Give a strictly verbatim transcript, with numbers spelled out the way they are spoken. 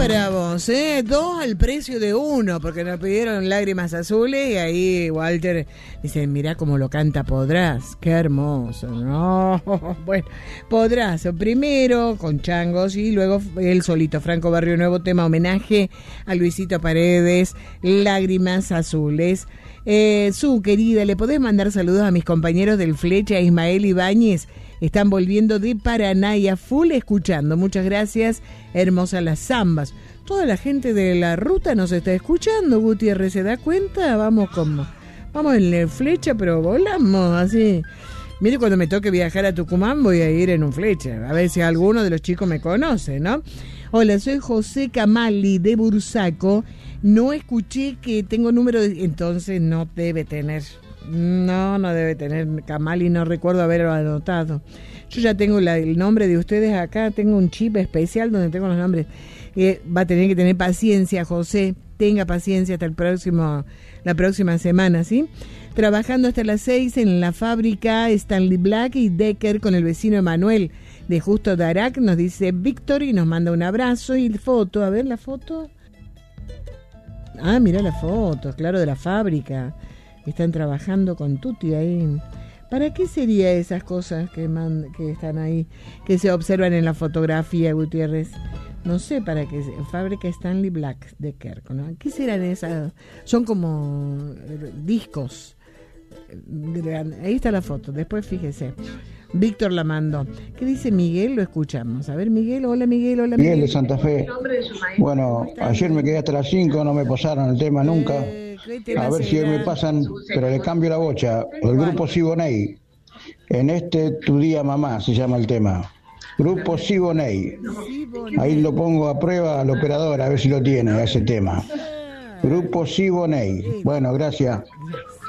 para vos, ¿eh? Dos al precio de uno, porque nos pidieron Lágrimas Azules y ahí Walter dice, mirá cómo lo canta Podrás, qué hermoso, ¿no? Bueno, Podrás primero con Changos y luego él solito, Franco Barrio Nuevo, tema homenaje a Luisito Paredes, Lágrimas Azules. Eh, su querida, ¿le podés mandar saludos a mis compañeros del Flecha, Ismael Ibáñez? Están volviendo de Paraná y a full escuchando. Muchas gracias, hermosas las zambas. Toda la gente de la ruta nos está escuchando, Gutiérrez, ¿se da cuenta? Vamos como, vamos en el Flecha, pero volamos así. Mire, cuando me toque viajar a Tucumán voy a ir en un Flecha, a ver si alguno de los chicos me conoce, ¿no? Hola, soy José Camali de Bursaco. No escuché que tengo número de... Entonces no debe tener... No, no debe tener Camali, no recuerdo haberlo anotado. Yo ya tengo la, el nombre de ustedes acá, tengo un chip especial donde tengo los nombres. Eh, va a tener que tener paciencia, José, tenga paciencia hasta el próximo, la próxima semana, ¿sí? Trabajando hasta las seis en la fábrica Stanley Black y Decker con el vecino Emanuel de Justo Darac, nos dice Víctor y nos manda un abrazo y foto, a ver la foto. Ah, mira la foto, claro, de la fábrica. Están trabajando con Tuti ahí. ¿Para qué sería esas cosas que, man, que están ahí, que se observan en la fotografía, Gutiérrez? No sé para qué. Fábrica Stanley Black de Kerk, ¿no? ¿Qué serán esas? Son como discos. Ahí está la foto, después fíjese. Víctor la mandó. ¿Qué dice Miguel? Lo escuchamos. A ver, Miguel. Hola, Miguel. Hola, Miguel. Miguel de Santa Fe. Bueno, ayer me quedé hasta las cinco, no me pasaron el tema nunca. Eh, A ver si hoy me pasan, pero le cambio la bocha. El grupo Siboney. En este Tu Día Mamá se llama el tema. Grupo Siboney. Ahí lo pongo a prueba al operador a ver si lo tiene ese tema. Grupo Siboney. Bueno, gracias.